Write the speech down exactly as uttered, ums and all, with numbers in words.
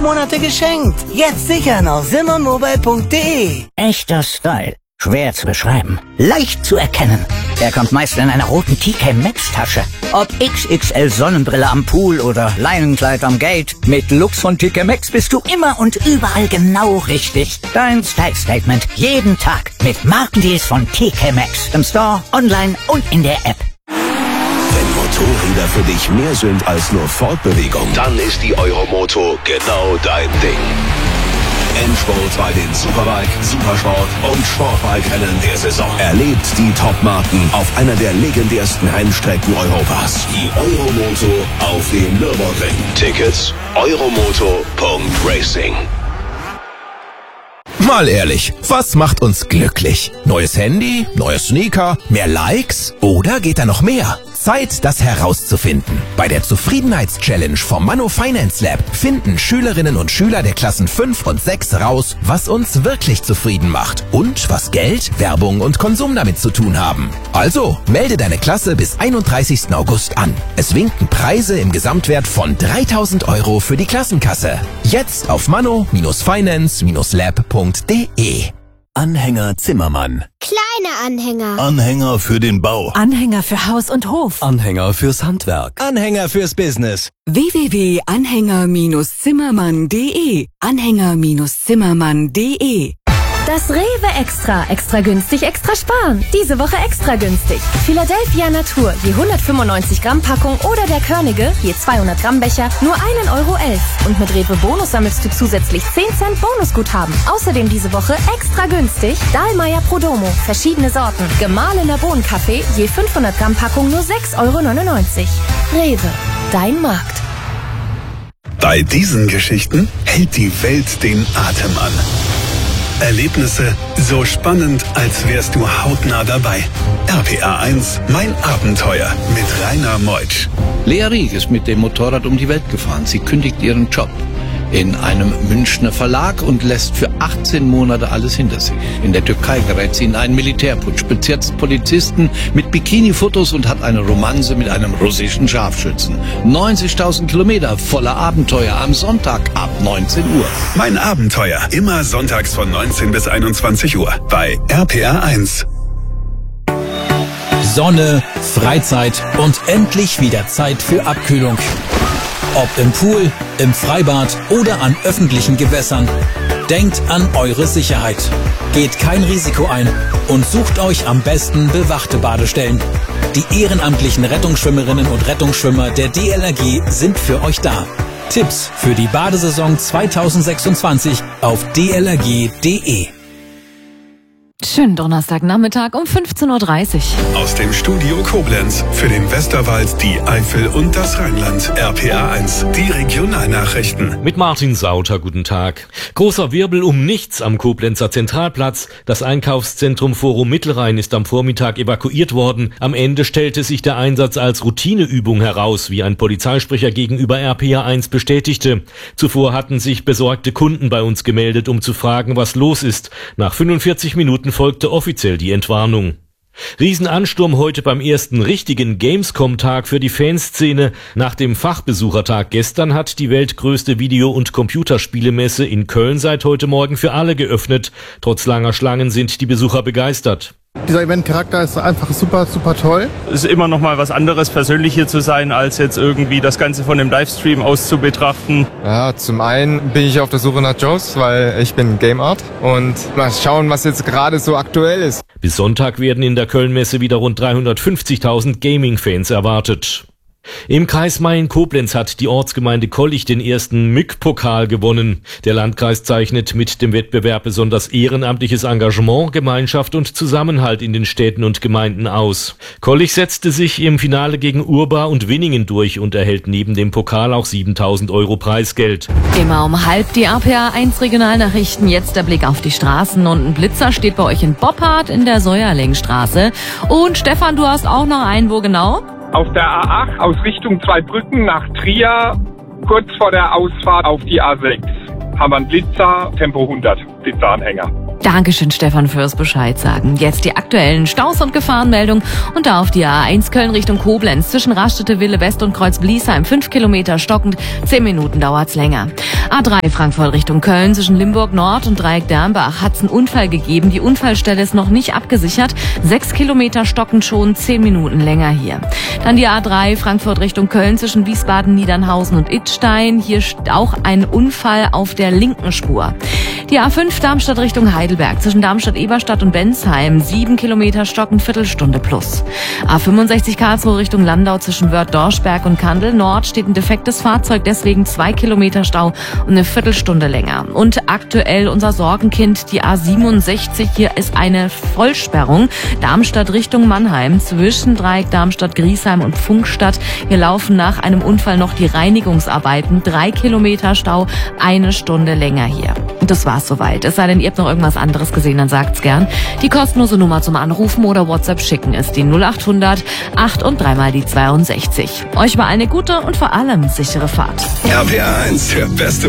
Monate geschenkt. Jetzt sichern auf simmermobile punkt de. Echter Style. Schwer zu beschreiben. Leicht zu erkennen. Er kommt meist in einer roten T K Maxx Tasche. Ob X X L Sonnenbrille am Pool oder Leinenkleid am Gate. Mit Looks von T K Maxx bist du immer und überall genau richtig. Dein Style Statement jeden Tag mit Markendeals von T K Maxx. Im Store, online und in der App. Wenn Motorräder für dich mehr sind als nur Fortbewegung, dann ist die Euromoto genau dein Ding. Endspurt bei den Superbike, Supersport und Sportbike-Rennen der Saison. Erlebt die Top-Marken auf einer der legendärsten Rennstrecken Europas. Die Euromoto auf dem Nürburgring. Tickets euromoto punkt racing. Mal ehrlich, was macht uns glücklich? Neues Handy? Neue Sneaker? Mehr Likes? Oder geht da noch mehr? Zeit, das herauszufinden. Bei der Zufriedenheitschallenge vom Manno Finance Lab finden Schülerinnen und Schüler der Klassen fünf und sechs raus, was uns wirklich zufrieden macht und was Geld, Werbung und Konsum damit zu tun haben. Also, melde deine Klasse bis einunddreißigsten August an. Es winken Preise im Gesamtwert von dreitausend Euro für die Klassenkasse. Jetzt auf manno Finance lab punkt de. Anhänger Zimmermann. Kleine Anhänger. Anhänger für den Bau. Anhänger für Haus und Hof. Anhänger fürs Handwerk. Anhänger fürs Business. w w w punkt anhänger zimmermann punkt de. Anhänger Zimmermann punkt de. Das Rewe Extra. Extra günstig, extra sparen. Diese Woche extra günstig. Philadelphia Natur, je hundertfünfundneunzig Gramm Packung oder der Körnige, je zweihundert Gramm Becher, nur ein Euro elf. Und mit Rewe Bonus sammelst du zusätzlich zehn Cent Bonusguthaben. Außerdem diese Woche extra günstig Dahlmeier Prodomo, verschiedene Sorten. Gemahlener Bohnenkaffee, je fünfhundert Gramm Packung nur sechs Euro neunundneunzig. Rewe, dein Markt. Bei diesen Geschichten hält die Welt den Atem an. Erlebnisse so spannend, als wärst du hautnah dabei. R P R eins, mein Abenteuer mit Rainer Meutsch. Lea Rieck ist mit dem Motorrad um die Welt gefahren. Sie kündigt ihren Job in einem Münchner Verlag und lässt für achtzehn Monate alles hinter sich. In der Türkei gerät sie in einen Militärputsch, bezirzt Polizisten mit Bikini-Fotos und hat eine Romanze mit einem russischen Scharfschützen. neunzigtausend Kilometer voller Abenteuer am Sonntag ab neunzehn Uhr. Mein Abenteuer, immer sonntags von neunzehn bis einundzwanzig Uhr bei R P R eins. Sonne, Freizeit und endlich wieder Zeit für Abkühlung. Ob im Pool, im Freibad oder an öffentlichen Gewässern. Denkt an eure Sicherheit. Geht kein Risiko ein und sucht euch am besten bewachte Badestellen. Die ehrenamtlichen Rettungsschwimmerinnen und Rettungsschwimmer der D L R G sind für euch da. Tipps für die Badesaison zweitausendsechsundzwanzig auf d l r g punkt de. Schönen Donnerstagnachmittag um fünfzehn Uhr dreißig. Aus dem Studio Koblenz für den Westerwald, die Eifel und das Rheinland. R P R eins, die Regionalnachrichten. Mit Martin Sauter, guten Tag. Großer Wirbel um nichts am Koblenzer Zentralplatz. Das Einkaufszentrum Forum Mittelrhein ist am Vormittag evakuiert worden. Am Ende stellte sich der Einsatz als Routineübung heraus, wie ein Polizeisprecher gegenüber R P R eins bestätigte. Zuvor hatten sich besorgte Kunden bei uns gemeldet, um zu fragen, was los ist. Nach fünfundvierzig Minuten folgte offiziell die Entwarnung. Riesenansturm heute beim ersten richtigen Gamescom-Tag für die Fanszene. Nach dem Fachbesuchertag gestern hat die weltgrößte Video- und Computerspielemesse in Köln seit heute Morgen für alle geöffnet. Trotz langer Schlangen sind die Besucher begeistert. Dieser Event-Charakter ist einfach super, super toll. Es ist immer noch mal was anderes, persönlich hier zu sein, als jetzt irgendwie das Ganze von dem Livestream aus zu betrachten. Ja, zum einen bin ich auf der Suche nach Jobs, weil ich bin Game Art und mal schauen, was jetzt gerade so aktuell ist. Bis Sonntag werden in der Kölnmesse wieder rund dreihundertfünfzigtausend Gaming-Fans erwartet. Im Kreis Mayen-Koblenz hat die Ortsgemeinde Kollich den ersten M I K-Pokal gewonnen. Der Landkreis zeichnet mit dem Wettbewerb besonders ehrenamtliches Engagement, Gemeinschaft und Zusammenhalt in den Städten und Gemeinden aus. Kollich setzte sich im Finale gegen Urbar und Winningen durch und erhält neben dem Pokal auch siebentausend Euro Preisgeld. Immer um halb die R P R eins Regionalnachrichten. Jetzt der Blick auf die Straßen und ein Blitzer steht bei euch in Boppard in der Säuerlingstraße. Und Stefan, du hast auch noch einen, wo genau? Auf der A acht aus Richtung Zweibrücken nach Trier, kurz vor der Ausfahrt auf die A sechs. Haben wir einen Blitzer, Tempo hundert, Blitzeranhänger. Dankeschön, Stefan, fürs Bescheid sagen. Jetzt die Aktualität. aktuellen Staus und Gefahrenmeldungen. Und da auf die A eins Köln Richtung Koblenz zwischen Raststätte Wille West und Kreuz-Bliesheim fünf Kilometer stockend, zehn Minuten dauert's länger. A drei Frankfurt Richtung Köln zwischen Limburg Nord und Dreieck Dernbach hat's einen Unfall gegeben. Die Unfallstelle ist noch nicht abgesichert. sechs Kilometer stockend schon, zehn Minuten länger hier. Dann die A drei Frankfurt Richtung Köln zwischen Wiesbaden, Niedernhausen und Idstein. Hier auch ein Unfall auf der linken Spur. Die A fünf Darmstadt Richtung Heidelberg zwischen Darmstadt-Eberstadt und Bensheim. sieben Kilometer stockend, Viertelstunde plus. A fünfundsechzig Karlsruhe Richtung Landau zwischen Wörth-Dorschberg und Kandel Nord steht ein defektes Fahrzeug, deswegen zwei Kilometer Stau und eine Viertelstunde länger. Und aktuell unser Sorgenkind, die A siebenundsechzig. Hier ist eine Vollsperrung. Darmstadt Richtung Mannheim zwischen Dreieck Darmstadt-Griesheim und Pfungstadt. Hier laufen nach einem Unfall noch die Reinigungsarbeiten. Drei Kilometer Stau, eine Stunde länger hier. Und das war's soweit. Es sei denn, ihr habt noch irgendwas anderes gesehen, dann sagt's gern. Die kostenlose Nummer zum Anrufen oder WhatsApp schicken ist die null acht hundert acht und dreimal die zweiundsechzig. Euch war eine gute und vor allem sichere Fahrt. R P R eins, der beste